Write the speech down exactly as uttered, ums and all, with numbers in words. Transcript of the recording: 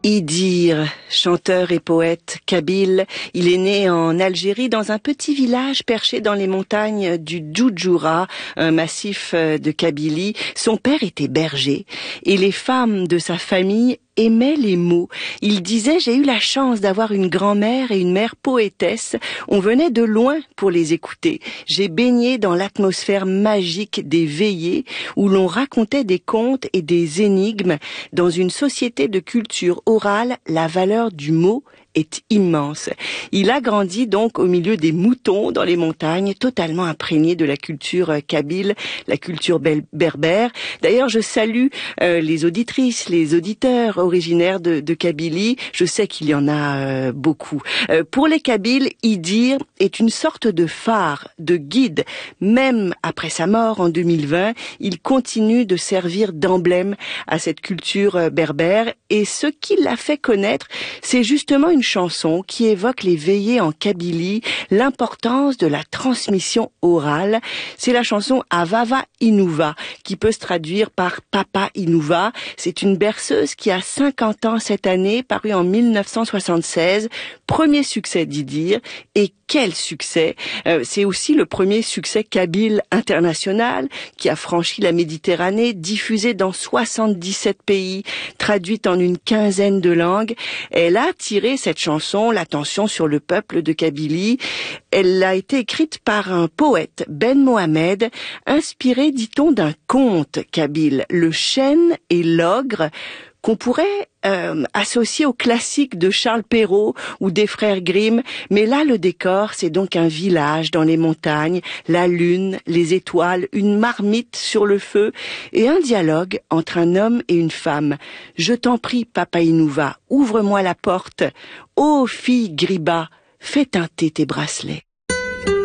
Idir, chanteur et poète kabyle, il est né en Algérie dans un petit village perché dans les montagnes du Djoudjoura, un massif de Kabylie. Son père était berger et les femmes de sa famille aimait les mots. Il disait « J'ai eu la chance d'avoir une grand-mère et une mère poétesse. On venait de loin pour les écouter. J'ai baigné dans l'atmosphère magique des veillées où l'on racontait des contes et des énigmes. Dans une société de culture orale, la valeur du mot est immense. » Il a grandi donc au milieu des moutons dans les montagnes, totalement imprégné de la culture kabyle, la culture berbère. D'ailleurs, je salue euh, les auditrices, les auditeurs originaires de, de Kabylie. Je sais qu'il y en a euh, beaucoup. Euh, pour les Kabyles, Idir est une sorte de phare, de guide. Même après sa mort en deux mille vingt, il continue de servir d'emblème à cette culture euh, berbère. Et ce qui l'a fait connaître, c'est justement une chanson qui évoque les veillées en Kabylie, l'importance de la transmission orale. C'est la chanson Avava Inouva, qui peut se traduire par Papa Inouva. C'est une berceuse qui a cinquante ans cette année, parue en mille neuf cent soixante-seize. Premier succès d'Idir. Et quel succès! euh, C'est aussi le premier succès kabyle international qui a franchi la Méditerranée, diffusé dans soixante-dix-sept pays, traduite en une quinzaine de langues. Elle a tiré cette chanson l'attention sur le peuple de Kabylie. Elle a été écrite par un poète, Ben Mohamed, inspiré, dit-on, d'un conte kabyle, Le chêne et l'ogre, qu'on pourrait euh, associer au classique de Charles Perrault ou des frères Grimm. Mais là, le décor, c'est donc un village dans les montagnes, la lune, les étoiles, une marmite sur le feu et un dialogue entre un homme et une femme. « Je t'en prie, Papa Inouva, ouvre-moi la porte. Ô fille Griba, fais teinter tes bracelets. »